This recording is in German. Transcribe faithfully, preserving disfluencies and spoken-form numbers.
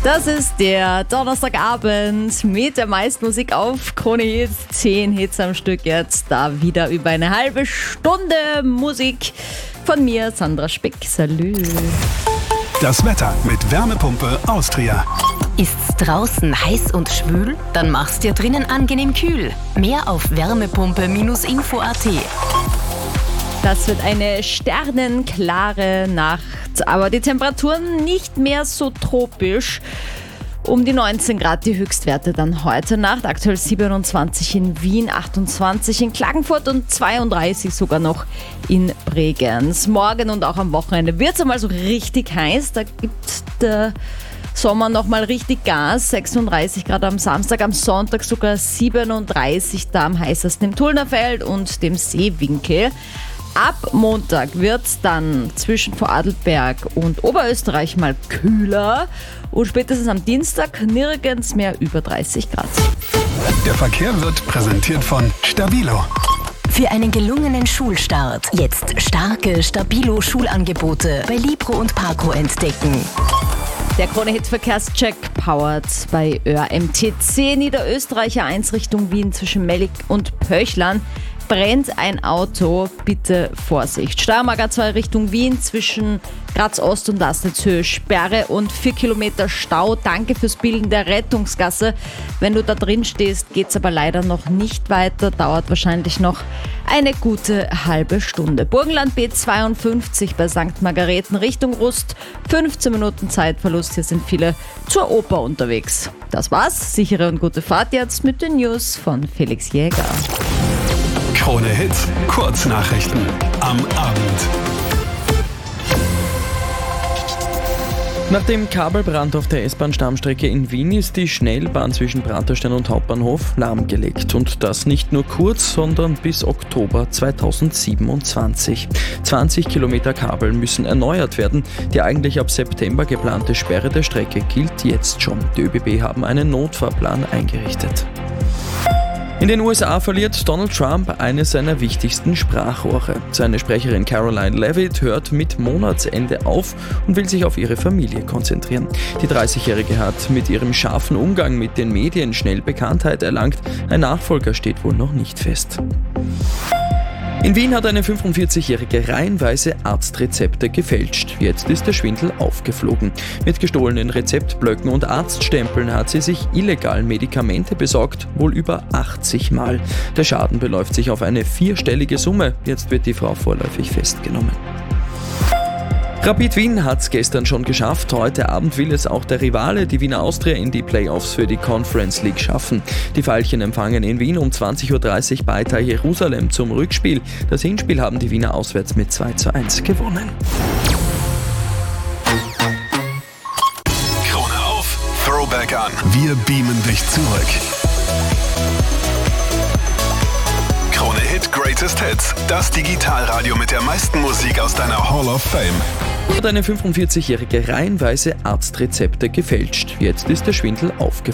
Das ist der Donnerstagabend mit der meisten Musik auf Krone Hit. Zehn Hits am Stück jetzt, da wieder über eine halbe Stunde Musik von mir, Sandra Speck. Salü. Das Wetter mit Wärmepumpe Austria. Ist's draußen heiß und schwül? Dann mach's dir drinnen angenehm kühl. Mehr auf wärmepumpe Bindestrich info punkt at. Das wird eine sternenklare Nacht, aber die Temperaturen nicht mehr so tropisch. Um die neunzehn Grad die Höchstwerte dann heute Nacht. Aktuell siebenundzwanzig in Wien, achtundzwanzig in Klagenfurt und zweiunddreißig sogar noch in Bregenz. Morgen und auch am Wochenende wird es einmal so richtig heiß. Da gibt der Sommer nochmal richtig Gas. sechsunddreißig Grad am Samstag, am Sonntag sogar siebenunddreißig, da am heißesten im Tullnerfeld und dem Seewinkel. Ab Montag wird es dann zwischen Vorarlberg und Oberösterreich mal kühler und spätestens am Dienstag nirgends mehr über dreißig Grad. Der Verkehr wird präsentiert von Stabilo. Für einen gelungenen Schulstart jetzt starke Stabilo-Schulangebote bei Libro und Parco entdecken. Der Krone-Hit-Verkehrscheck powered bei Ö R M T C Niederösterreicher eins Richtung Wien zwischen Mellig und Pöchlern. Brennt ein Auto, bitte Vorsicht. Steiermark A zwei Richtung Wien zwischen Graz Ost und Lasnitzhöhe Sperre und vier Kilometer Stau. Danke fürs Bilden der Rettungsgasse. Wenn du da drin stehst, geht's aber leider noch nicht weiter. Dauert wahrscheinlich noch eine gute halbe Stunde. Burgenland B zweiundfünfzig bei Sankt Margareten Richtung Rust. fünfzehn Minuten Zeitverlust. Hier sind viele zur Oper unterwegs. Das war's. Sichere und gute Fahrt jetzt mit den News von Felix Jäger. Krone Hit, Kurznachrichten am Abend. Nach dem Kabelbrand auf der S-Bahn-Stammstrecke in Wien ist die Schnellbahn zwischen Praterstein und Hauptbahnhof lahmgelegt. Und das nicht nur kurz, sondern bis Oktober zweitausendsiebenundzwanzig. zwanzig Kilometer Kabel müssen erneuert werden. Die eigentlich ab September geplante Sperre der Strecke gilt jetzt schon. Die ÖBB haben einen Notfahrplan eingerichtet. In den U S A verliert Donald Trump eines seiner wichtigsten Sprachrohre. Seine Sprecherin Caroline Leavitt hört mit Monatsende auf und will sich auf ihre Familie konzentrieren. Die dreißigjährige hat mit ihrem scharfen Umgang mit den Medien schnell Bekanntheit erlangt. Ein Nachfolger steht wohl noch nicht fest. In Wien hat eine fünfundvierzigjährige reihenweise Arztrezepte gefälscht. Jetzt ist der Schwindel aufgeflogen. Mit gestohlenen Rezeptblöcken und Arztstempeln hat sie sich illegal Medikamente besorgt, wohl über achtzig Mal. Der Schaden beläuft sich auf eine vierstellige Summe. Jetzt wird die Frau vorläufig festgenommen. Rapid Wien hat es gestern schon geschafft. Heute Abend will es auch der Rivale, die Wiener Austria, in die Playoffs für die Conference League schaffen. Die Veilchen empfangen in Wien um zwanzig Uhr dreißig Beitar Jerusalem zum Rückspiel. Das Hinspiel haben die Wiener auswärts mit zwei zu eins gewonnen. Krone auf, Throwback an. Wir beamen dich zurück. Krone Hit Greatest Hits. Das Digitalradio mit der meisten Musik aus deiner Hall of Fame. Hat eine fünfundvierzigjährige reihenweise Arztrezepte gefälscht. Jetzt ist der Schwindel aufgeflogen.